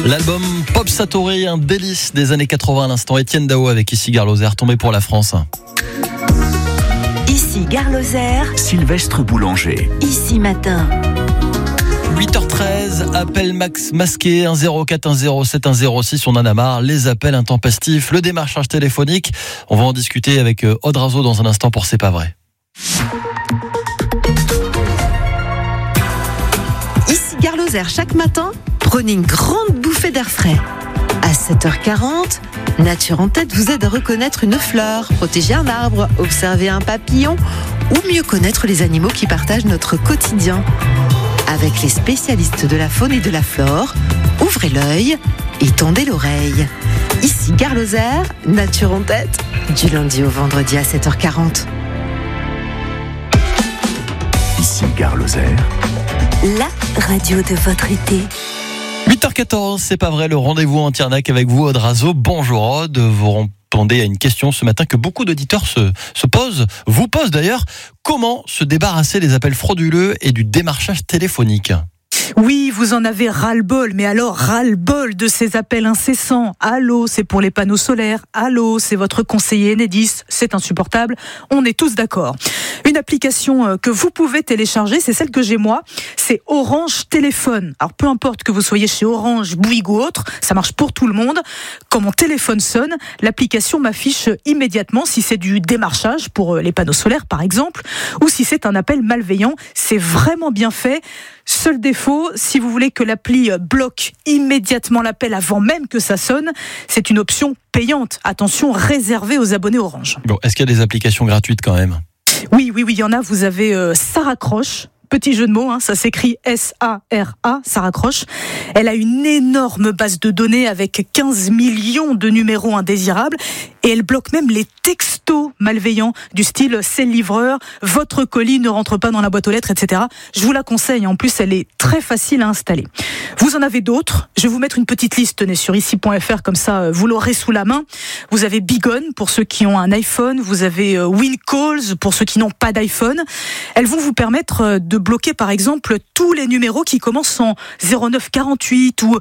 L'album Pop Satori, un délice des années 80 à l'instant. Étienne Dao avec Ici Gare Lozère, tombé pour la France. Ici Gare Lozère, Sylvestre Boulanger. Ici Matin. 8h13, appel max masqué, 104 107 106, on en a marre, les appels intempestifs, le démarchage téléphonique. On va en discuter avec Aude Razeau dans un instant pour C'est pas vrai. Ici Gare Lozère, chaque matin, prenez une grande bouffée d'air frais. À 7h40, Nature en tête vous aide à reconnaître une fleur, protéger un arbre, observer un papillon ou mieux connaître les animaux qui partagent notre quotidien. Avec les spécialistes de la faune et de la flore, ouvrez l'œil et tendez l'oreille. Ici Gare Lozère, Nature en tête, du lundi au vendredi à 7h40. Ici Gare Lozère, La radio de votre été. 8h14, c'est pas vrai, le rendez-vous en Tiernac avec vous, Aude Razeau. Bonjour Aude, vous répondez à une question ce matin que beaucoup d'auditeurs se posent, vous posent d'ailleurs. Comment se débarrasser des appels frauduleux et du démarchage téléphonique ? Oui, vous en avez ras-le-bol, mais alors ras-le-bol de ces appels incessants. Allô, c'est pour les panneaux solaires. Allô, c'est votre conseiller Enedis. C'est insupportable. On est tous d'accord. Une application que vous pouvez télécharger, c'est celle que j'ai moi. C'est Orange Téléphone. Alors peu importe que vous soyez chez Orange, Bouygues ou autre, ça marche pour tout le monde. Quand mon téléphone sonne, l'application m'affiche immédiatement si c'est du démarchage pour les panneaux solaires par exemple, ou si c'est un appel malveillant. C'est vraiment bien fait. Seul défaut, si vous voulez que l'appli bloque immédiatement l'appel avant même que ça sonne, c'est une option payante. Attention, réservée aux abonnés Orange. Bon, est-ce qu'il y a des applications gratuites quand même ? Oui, il y en a. Vous avez Ça raccroche. Petit jeu de mots, ça s'écrit S-A-R-A, ça raccroche. Elle a une énorme base de données avec 15 millions de numéros indésirables et elle bloque même les textos malveillants du style « c'est le livreur »,« votre colis ne rentre pas dans la boîte aux lettres », etc. Je vous la conseille, en plus elle est très facile à installer. Vous en avez d'autres, je vais vous mettre une petite liste, tenez, sur ici.fr, comme ça vous l'aurez sous la main. Vous avez Bigon pour ceux qui ont un iPhone, vous avez WinCalls pour ceux qui n'ont pas d'iPhone. Elles vont vous permettre de bloquer par exemple tous les numéros qui commencent en 0948 ou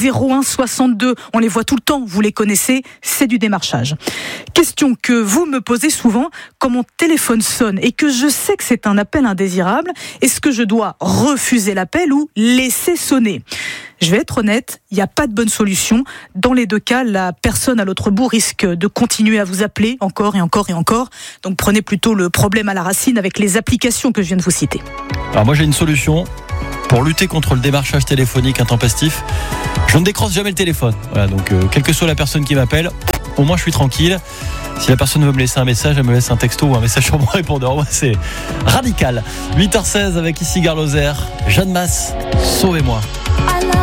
0162. On les voit tout le temps, vous les connaissez, c'est du démarchage. Question que vous me posez souvent, quand mon téléphone sonne et que je sais que c'est un appel indésirable, est-ce que je dois refuser l'appel ou laisser sonner ? Je vais être honnête, il n'y a pas de bonne solution. Dans les deux cas, la personne à l'autre bout risque de continuer à vous appeler encore et encore et encore. Donc prenez plutôt le problème à la racine avec les applications que je viens de vous citer. Alors moi j'ai une solution pour lutter contre le démarchage téléphonique intempestif. Je ne décroche jamais le téléphone. Voilà, donc quelle que soit la personne qui m'appelle, au moins je suis tranquille. Si la personne veut me laisser un message, elle me laisse un texto ou un message sur mon répondeur. Moi, c'est radical. 8h16 avec Ici Gare Lozère. Jeanne Masse, sauvez-moi.